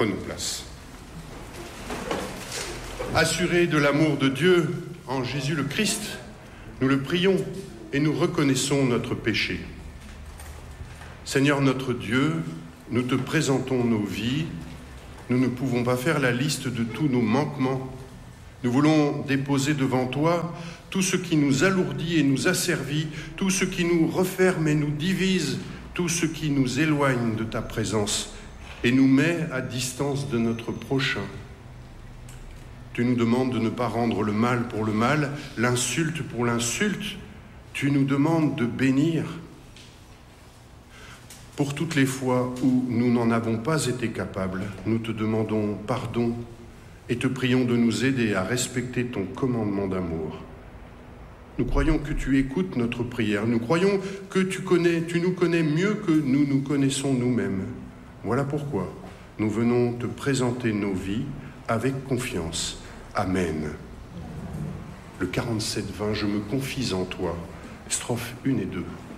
Prenons place. Assurés de l'amour de Dieu en Jésus le Christ, nous le prions et nous reconnaissons notre péché. Seigneur notre Dieu, nous te présentons nos vies. Nous ne pouvons pas faire la liste de tous nos manquements. Nous voulons déposer devant toi tout ce qui nous alourdit et nous asservit, tout ce qui nous referme et nous divise, tout ce qui nous éloigne de ta présence et nous met à distance de notre prochain. Tu nous demandes de ne pas rendre le mal pour le mal, l'insulte pour l'insulte. Tu nous demandes de bénir. Pour toutes les fois où nous n'en avons pas été capables, nous te demandons pardon et te prions de nous aider à respecter ton commandement d'amour. Nous croyons que tu écoutes notre prière. Nous croyons que tu nous connais mieux que nous nous connaissons nous-mêmes. Voilà pourquoi nous venons te présenter nos vies avec confiance. Amen. Le 47-20, je me confie en toi. Strophes 1 et 2.